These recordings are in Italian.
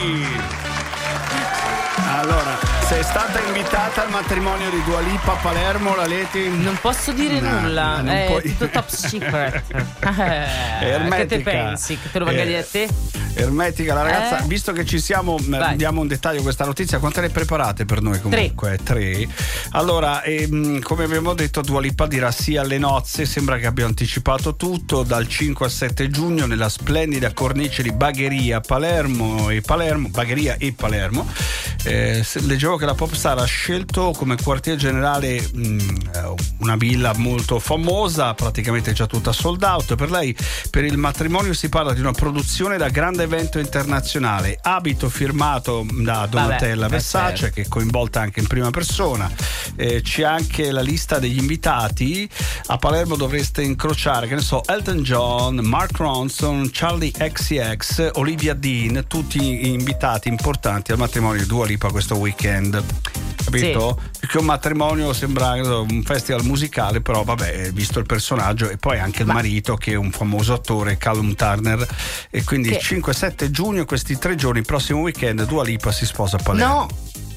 Allora, sei stata invitata al matrimonio di Dua Lipa a Palermo, la Leti? Non posso dire nulla, è tutto top secret. Ermetica. Che te pensi? Che te lo venga a dire a te? Ermetica, la ragazza, visto che ci siamo, diamo un dettaglio questa notizia. Quante ne preparate per noi comunque? Tre. Allora, come abbiamo detto, Dua Lipa dirà sì alle nozze, sembra che abbia anticipato tutto, dal 5 al 7 giugno nella splendida cornice di Bagheria Palermo. Leggevo che la popstar ha scelto come quartier generale una villa molto famosa, praticamente già tutta sold out. Per lei, per il matrimonio, si parla di una produzione da grande evento internazionale, abito firmato da Donatella Versace, che è coinvolta anche in prima persona. C'è anche la lista degli invitati. A Palermo dovreste incrociare, che ne so, Elton John, Mark Ronson, Charlie XCX, Olivia Dean, tutti invitati importanti al matrimonio di Dua Lipa questo weekend. Capito? Sì. Perché un matrimonio sembra un festival musicale, però vabbè, visto il personaggio, e poi anche il marito, che è un famoso attore, Callum Turner, e quindi 5-7 giugno, questi 3 giorni, il prossimo weekend Dua Lipa si sposa a Palermo. No.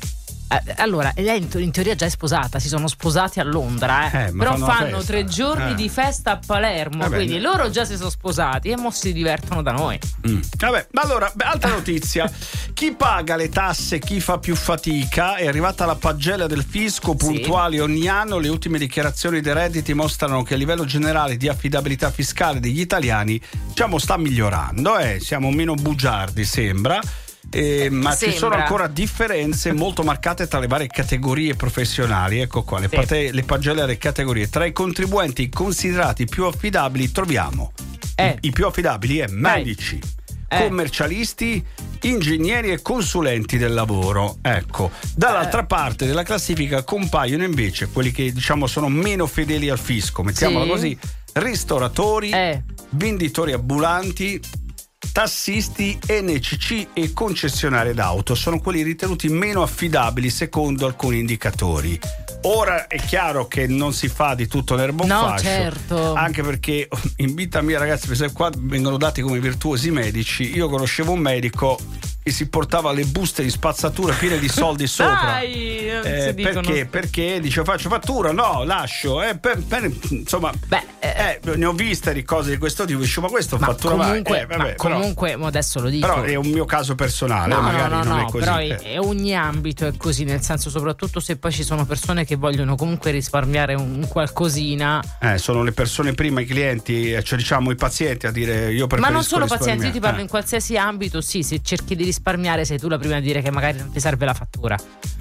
Allora, lei in teoria già è sposata, si sono sposati a Londra, però fanno 3 giorni di festa a Palermo, quindi loro già si sono sposati e mo si divertono da noi. Vabbè, ma allora, altra notizia. Chi paga le tasse, chi fa più fatica? È arrivata la pagella del fisco, puntuali ogni anno. Le ultime dichiarazioni dei redditi mostrano che a livello generale di affidabilità fiscale degli italiani, diciamo, sta migliorando, siamo meno bugiardi, sembra. Ma ci sono ancora differenze molto marcate tra le varie categorie professionali. Ecco qua le pagelle delle categorie. Tra i contribuenti considerati più affidabili troviamo i più affidabili medici, commercialisti, ingegneri e consulenti del lavoro. Ecco, dall'altra parte della classifica compaiono invece quelli che, diciamo, sono meno fedeli al fisco, mettiamola così: ristoratori, venditori ambulanti, tassisti, NCC e concessionarie d'auto. Sono quelli ritenuti meno affidabili secondo alcuni indicatori. Ora è chiaro che non si fa di tutto l'erba un fascio, certo. Anche perché in vita mia, ragazzi, per esempio, qua vengono dati come virtuosi medici. Io conoscevo un medico che si portava le buste di spazzatura piene di soldi sopra. Perché dice: faccio fattura? No, lascio. Insomma, ne ho viste di cose di questo tipo. Dicevo, ma questo fattura comunque adesso lo dico. Però è un mio caso personale, magari non è così. Però è ogni ambito è così, nel senso, soprattutto se poi ci sono persone che vogliono comunque risparmiare un qualcosina. Sono le persone prima, i clienti, cioè diciamo i pazienti, a dire io preferisco. Ma non solo pazienti, io ti parlo in qualsiasi ambito. Sì, se cerchi di risparmiare sei tu la prima a dire che magari non ti serve la fattura.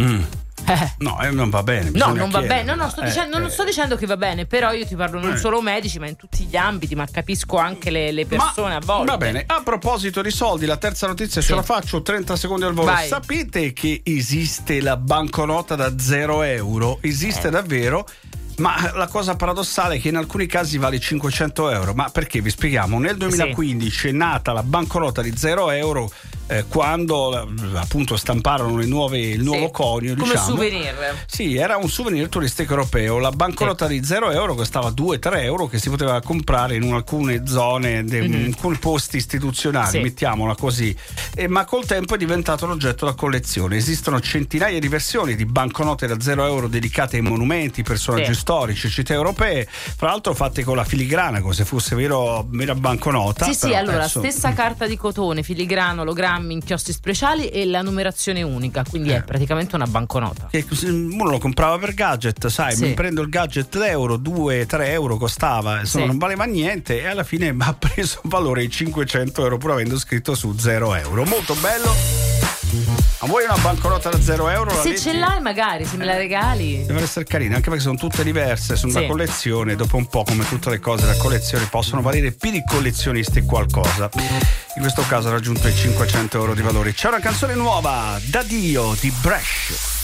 No, non va bene. Non va bene. Non sto dicendo che va bene, però io ti parlo non solo medici, ma in tutti gli ambiti, ma capisco anche le persone a volte. Va bene, a proposito di soldi, la terza notizia ce la faccio, 30 secondi al volo. Vai. Sapete che esiste la banconota da 0 euro? Esiste davvero? Ma la cosa paradossale è che in alcuni casi vale 500 euro. Ma perché? Vi spieghiamo. Nel 2015 è nata la banconota di 0 euro, quando appunto stamparono il nuovo conio, come diciamo. souvenir. Sì, era un souvenir turistico europeo. La banconota di 0 euro costava 2-3 euro, che si poteva comprare in alcune zone, in alcuni posti istituzionali, mettiamola così. Ma col tempo è diventato un oggetto da collezione. Esistono centinaia di versioni di banconote da 0 euro dedicate ai monumenti, personaggi storici, città europee, fra l'altro fatte con la filigrana, come se fosse vera banconota. Allora stessa carta di cotone, filigrano, ologrammi, inchiostri speciali e la numerazione unica, quindi è praticamente una banconota. Che uno lo comprava per gadget, sai, mi prendo il gadget l'euro, 2-3 euro costava, insomma non valeva niente, e alla fine ha preso valore di 500 euro pur avendo scritto su 0 euro. Molto bello. Ma vuoi una banconota da 0 euro? Se ce l'hai, magari, se me la regali. Deve essere carina, anche perché sono tutte diverse, sono da collezione. Dopo un po', come tutte le cose da collezione, possono valere per i collezionisti qualcosa. In questo caso ha raggiunto i 500 euro di valore. C'è una canzone nuova, Da Dio, di Bresh.